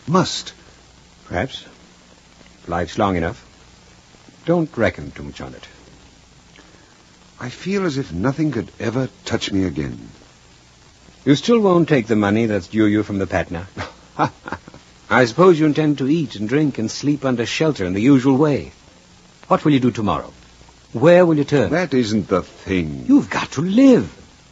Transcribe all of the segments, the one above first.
Must. Perhaps. Life's long enough. Don't reckon too much on it. I feel as if nothing could ever touch me again. You still won't take the money that's due you from the Patna. I suppose you intend to eat and drink and sleep under shelter in the usual way. What will you do tomorrow? Where will you turn? That isn't the thing. You've got to live.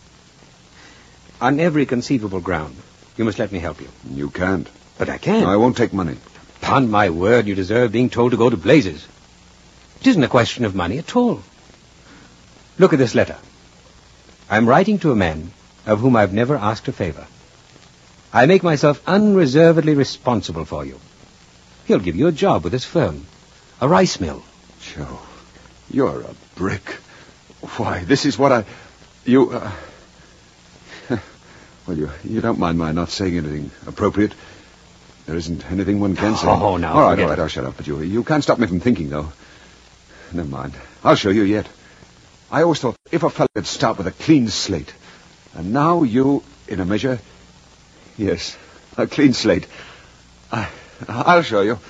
On every conceivable ground, you must let me help you. You can't. But I can. No, I won't take money. Upon my word, you deserve being told to go to blazes. It isn't a question of money at all. Look at this letter. I'm writing to a man of whom I've never asked a favor. I make myself unreservedly responsible for you. He'll give you a job with his firm. A rice mill. Joe, you're a brick. Why, this is what You, well, you don't mind my not saying anything appropriate? There isn't anything one can say. Oh, no. All right, I'll shut up. But you can't stop me from thinking, though. Never mind. I'll show you yet. I always thought if a fellow could start with a clean slate. And now you, in a measure... Yes, a clean slate. I'll show you.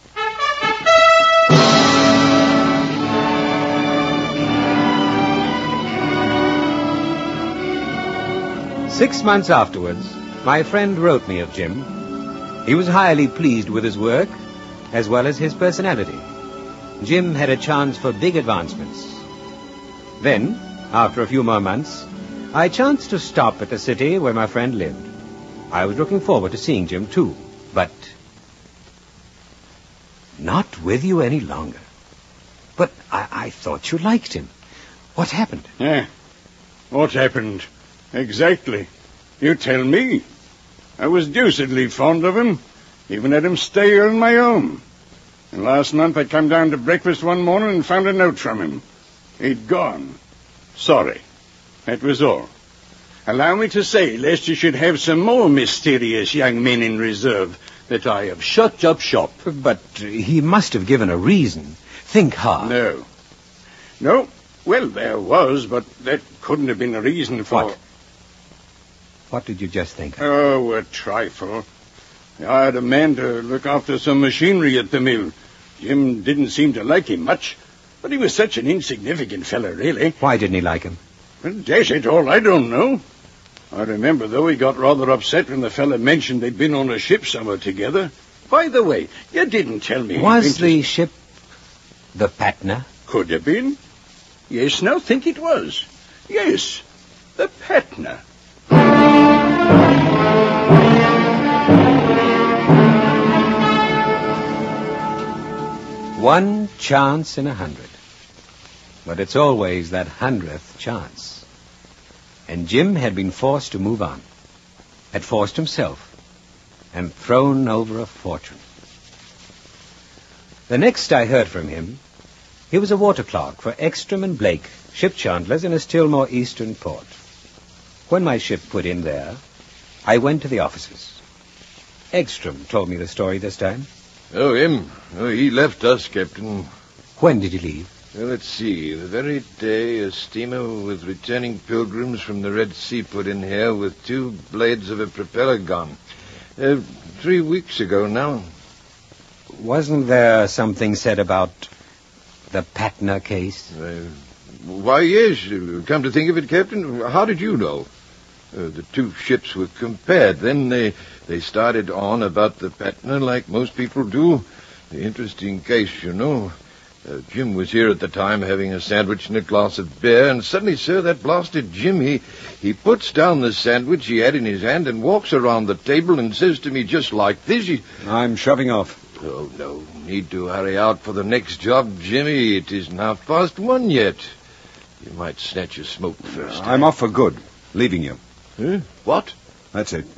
Six months afterwards, my friend wrote me of Jim. He was highly pleased with his work, as well as his personality. Jim had a chance for big advancements. Then, after a few more months, I chanced to stop at the city where my friend lived. I was looking forward to seeing Jim, too, but not with you any longer. But I thought you liked him. What happened? What happened? Exactly. You tell me. I was deucedly fond of him. Even had him stay here in my home. And last month I came down to breakfast one morning and found a note from him. He'd gone. Sorry. That was all. Allow me to say, lest you should have some more mysterious young men in reserve, that I have shut up shop. But he must have given a reason. Think hard. No. Well, there was, but that couldn't have been a reason for... What did you just think of? Oh, a trifle. I hired a man to look after some machinery at the mill. Jim didn't seem to like him much, but he was such an insignificant fellow, really. Why didn't he like him? Well, dash it all, I don't know. I remember, though, he got rather upset when the fellow mentioned they'd been on a ship somewhere together. By the way, you didn't tell me... Was the ship the Patna? Could have been. Yes, now think it was. Yes, the Patna. One chance in 100. But it's always that 100th chance. And Jim had been forced to move on. Had forced himself. And thrown over a fortune. The next I heard from him, he was a water clerk for Ekstrom and Blake, ship chandlers in a still more eastern port. When my ship put in there, I went to the offices. Ekstrom told me the story this time. Oh, him? Oh, he left us, Captain. When did he leave? Well, let's see. The very day a steamer with returning pilgrims from the Red Sea put in here with 2 blades of a propeller gone. 3 weeks ago now. Wasn't there something said about the Patna case? Why, yes. Come to think of it, Captain, how did you know? The 2 ships were compared. Then they started on about the Patna like most people do. The interesting case, you know. Jim was here at the time having a sandwich and a glass of beer, and suddenly, sir, that blasted Jim, he puts down the sandwich he had in his hand and walks around the table and says to me just like this, I'm shoving off. Oh, no need to hurry out for the next job, Jimmy. It is not past 1 yet. You might snatch a smoke first. I'm off for good. Leaving you. Huh? What? That's it.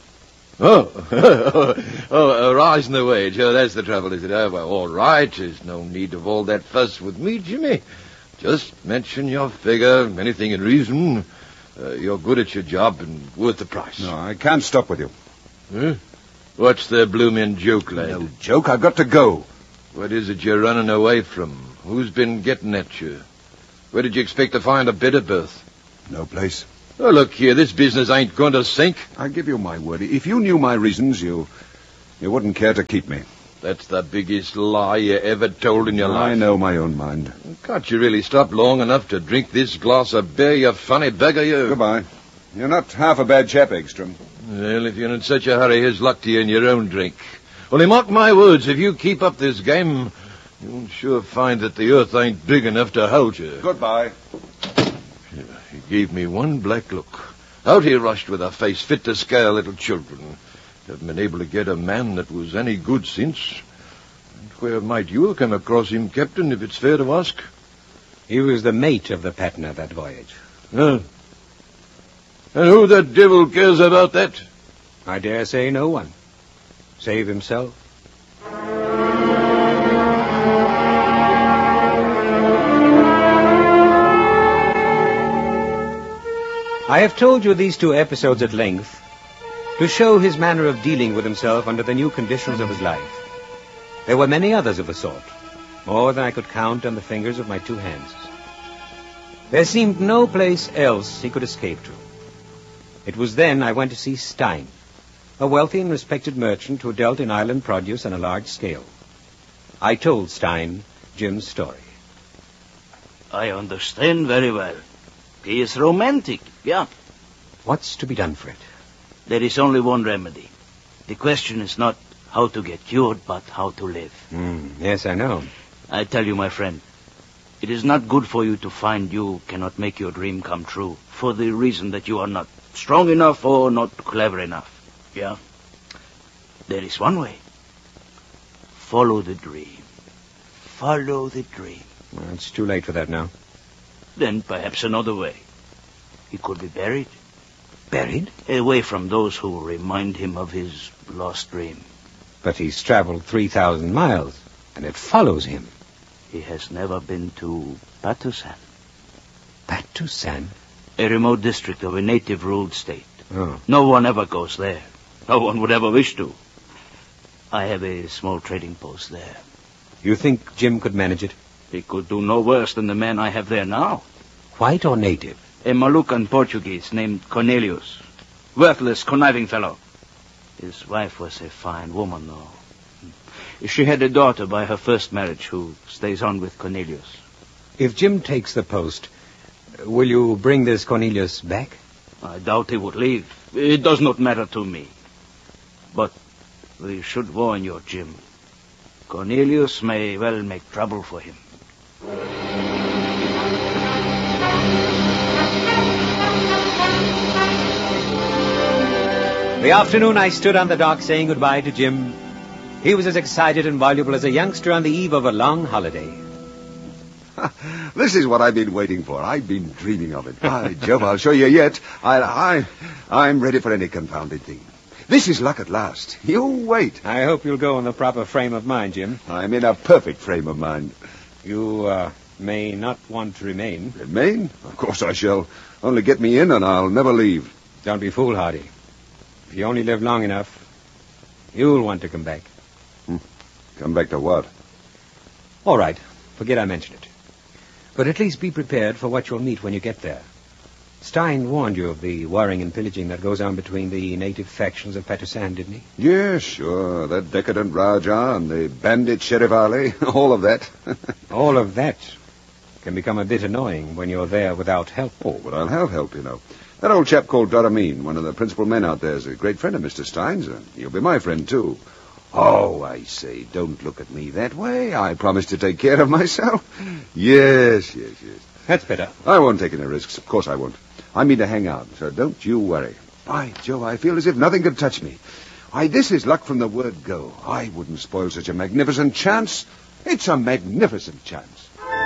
Rising the wage. Oh, that's the trouble, is it? Oh, well, all right. There's no need of all that fuss with me, Jimmy. Just mention your figure, anything in reason. You're good at your job and worth the price. No, I can't stop with you. Huh? What's the bloomin' joke, lad? No joke. I've got to go. What is it you're running away from? Who's been getting at you? Where did you expect to find a better berth? No place. Oh, look here, this business ain't going to sink. I give you my word. If you knew my reasons, you You wouldn't care to keep me. That's the biggest lie you ever told in your life. I know my own mind. Can't you really stop long enough to drink this glass of beer, you funny beggar, you? Goodbye. You're not half a bad chap, Ekstrom. Well, if you're in such a hurry, here's luck to you in your own drink. Only mark my words, if you keep up this game, you'll sure find that the earth ain't big enough to hold you. Goodbye. He gave me one black look. Out he rushed with a face fit to scare little children. Haven't been able to get a man that was any good since. And where might you have come across him, Captain, if it's fair to ask? He was the mate of the Patna that voyage. And who the devil cares about that? I dare say no one. Save himself. I have told you these two episodes at length to show his manner of dealing with himself under the new conditions of his life. There were many others of the sort, more than I could count on the fingers of my two hands. There seemed no place else he could escape to. It was then I went to see Stein, a wealthy and respected merchant who dealt in island produce on a large scale. I told Stein Jim's story. I understand very well. He is romantic, yeah. What's to be done for it? There is only one remedy. The question is not how to get cured, but how to live. Yes, I know. I tell you, my friend, it is not good for you to find you cannot make your dream come true for the reason that you are not strong enough or not clever enough. Yeah? There is one way. Follow the dream. Follow the dream. Well, it's too late for that now. Then perhaps another way. He could be buried. Buried? Away from those who remind him of his lost dream. But he's traveled 3,000 miles, and it follows him. He has never been to Patusan. Patusan? A remote district of a native-ruled state. Oh. No one ever goes there. No one would ever wish to. I have a small trading post there. You think Jim could manage it? He could do no worse than the man I have there now. White or native? A Moluccan Portuguese named Cornelius. Worthless, conniving fellow. His wife was a fine woman, though. She had a daughter by her first marriage who stays on with Cornelius. If Jim takes the post, will you bring this Cornelius back? I doubt he would leave. It does not matter to me. But we should warn you, Jim. Cornelius may well make trouble for him. The afternoon I stood on the dock saying goodbye to Jim. He was as excited and voluble as a youngster on the eve of a long holiday. This is what I've been waiting for. I've been dreaming of it. By Jove, I'll show you yet. I'm ready for any confounded thing. This is luck at last. You wait. I hope you'll go in the proper frame of mind, Jim. I'm in a perfect frame of mind. You may not want to remain. Remain? Of course I shall. Only get me in and I'll never leave. Don't be foolhardy. If you only live long enough, you'll want to come back. Come back to what? All right. Forget I mentioned it. But at least be prepared for what you'll meet when you get there. Stein warned you of the worrying and pillaging that goes on between the native factions of Patusan, didn't he? Yes, sure. That decadent Raja and the bandit Sheriff Ali. All of that. All of that can become a bit annoying when you're there without help. Oh, but I'll have help, you know. That old chap called Doramin, one of the principal men out there, is a great friend of Mr. Stein's. He'll be my friend, too. Oh, I say, don't look at me that way. I promise to take care of myself. Yes. That's better. I won't take any risks. Of course I won't. I mean to hang out, so don't you worry. By Joe, I feel as if nothing could touch me. Why, this is luck from the word go. I wouldn't spoil such a magnificent chance. It's a magnificent chance.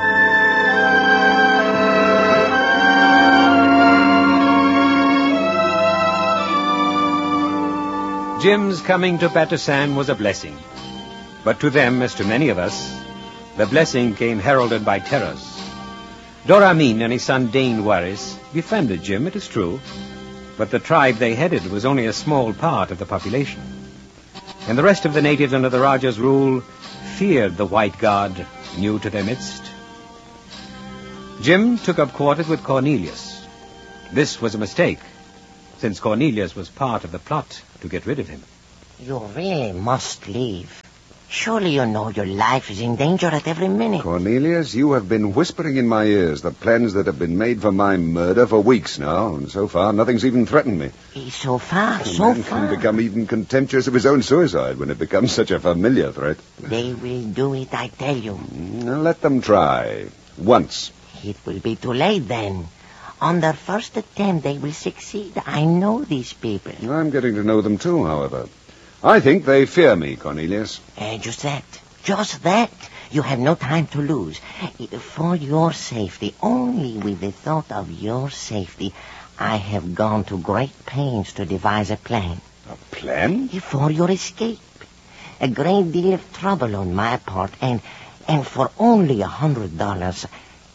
Jim's coming to Patusan was a blessing. But to them, as to many of us, the blessing came heralded by terrors. Doramin and his son Dane Waris befriended Jim, it is true, but the tribe they headed was only a small part of the population. And the rest of the natives under the Raja's rule feared the white god new to their midst. Jim took up quarters with Cornelius. This was a mistake, since Cornelius was part of the plot to get rid of him. You really must leave. Surely you know your life is in danger at every minute. Cornelius, you have been whispering in my ears the plans that have been made for my murder for weeks now, and so far nothing's even threatened me. So far, A so man far. can become even contemptuous of his own suicide when it becomes such a familiar threat. They will do it, I tell you. Let them try. Once. It will be too late then. On their first attempt, they will succeed. I know these people. I'm getting to know them too, however. I think they fear me, Cornelius. Just that. You have no time to lose. For your safety, only with the thought of your safety, I have gone to great pains to devise a plan. A plan? For your escape. A great deal of trouble on my part, and for only $100.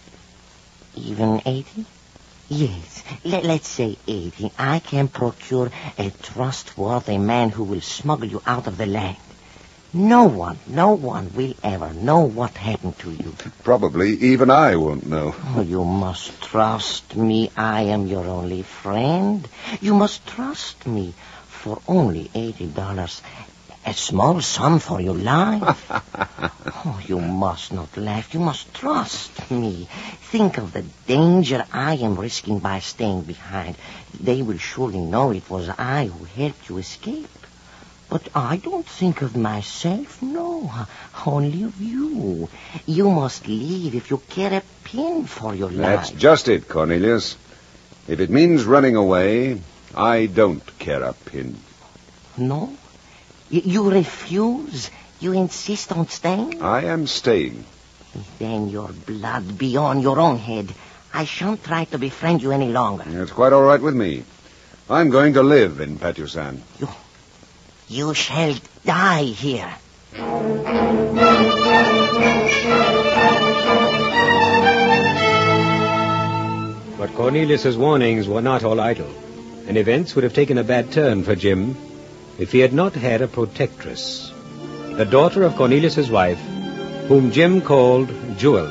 Even 80? Yes, let's say 80. I can procure a trustworthy man who will smuggle you out of the land. No one will ever know what happened to you. Probably even I won't know. Oh, you must trust me. I am your only friend. You must trust me. For only $80. A small sum for your life. Oh, you must not laugh. You must trust me. Think of the danger I am risking by staying behind. They will surely know it was I who helped you escape. But I don't think of myself, no. Only of you. You must leave if you care a pin for your That's life. just it, Cornelius. If it means running away, I don't care a pin. No? You refuse? You insist on staying? I am staying. Then your blood be on your own head. I shan't try to befriend you any longer. It's quite all right with me. I'm going to live in Patusan. You shall die here. But Cornelius's warnings were not all idle, and events would have taken a bad turn for Jim if he had not had a protectress, the daughter of Cornelius's wife, whom Jim called Jewel.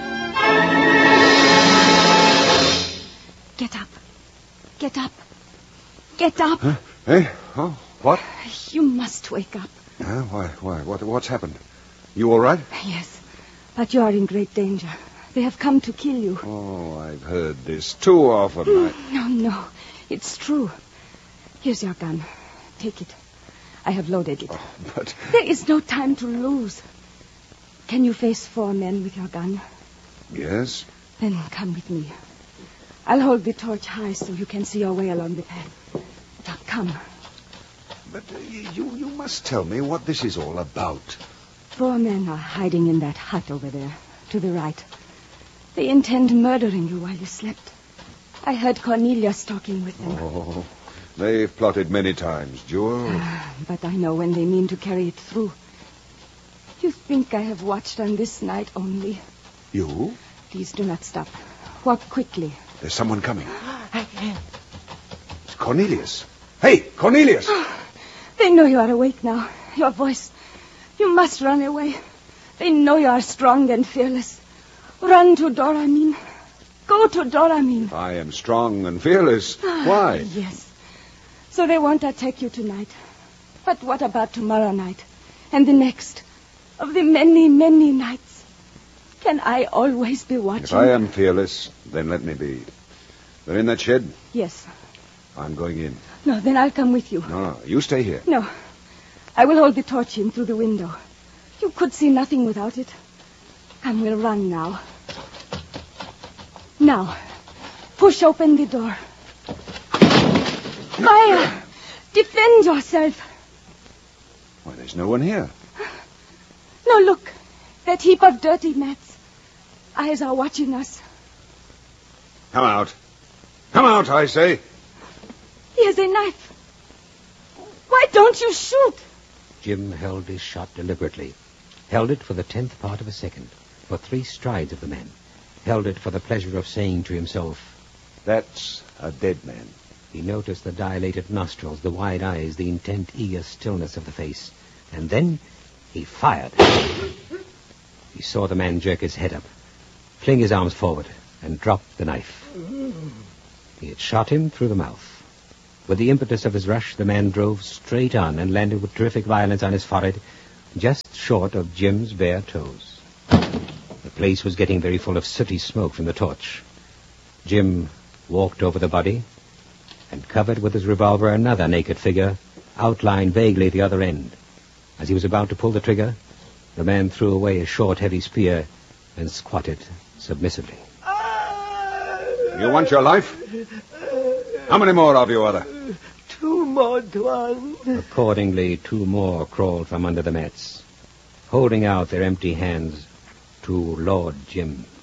Get up. Get up. Get up. Huh? Eh? Oh, what? You must wake up. Why? What's happened? You all right? Yes, but you are in great danger. They have come to kill you. Oh, I've heard this too often. No, it's true. Here's your gun. Take it. I have loaded it. Oh, but... There is no time to lose. Can you face 4 men with your gun? Yes? Then come with me. I'll hold the torch high so you can see your way along the path. Now, come. But you must tell me what this is all about. 4 men are hiding in that hut over there, to the right. They intend murdering you while you slept. I heard Cornelius talking with them. Oh, they've plotted many times, Jewel. But I know when they mean to carry it through. You think I have watched on this night only. You? Please do not stop. Walk quickly. There's someone coming. It's Cornelius. Hey, Cornelius! They know you are awake now. Your voice. You must run away. They know you are strong and fearless. Run to Doramin. Go to Doramin. I am strong and fearless. Why? Yes. So they won't attack you tonight. But what about tomorrow night? And the next? Of the many, many nights? Can I always be watching? If I am fearless, then let me be. They're in that shed? Yes. I'm going in. No, then I'll come with you. No, you stay here. No. I will hold the torch in through the window. You could see nothing without it. And we'll run now. Now, push open the door. Fire! Defend yourself. Why, there's no one here. No, look. That heap of dirty mats. Eyes are watching us. Come out. Come out, I say. He has a knife. Why don't you shoot? Jim held his shot deliberately. Held it for the 10th part of a second, for 3 strides of the man. Held it for the pleasure of saying to himself, That's a dead man. He noticed the dilated nostrils, the wide eyes, the intent, eager stillness of the face. And then he fired. He saw the man jerk his head up, fling his arms forward, and drop the knife. He had shot him through the mouth. With the impetus of his rush, the man drove straight on and landed with terrific violence on his forehead, just short of Jim's bare toes. The place was getting very full of sooty smoke from the torch. Jim walked over the body and covered with his revolver another naked figure, outlined vaguely at the other end. As he was about to pull the trigger, the man threw away his short, heavy spear and squatted submissively. You want your life? How many more of you are there? 2 more, Tuan. Accordingly, 2 more crawled from under the mats, holding out their empty hands to Lord Jim.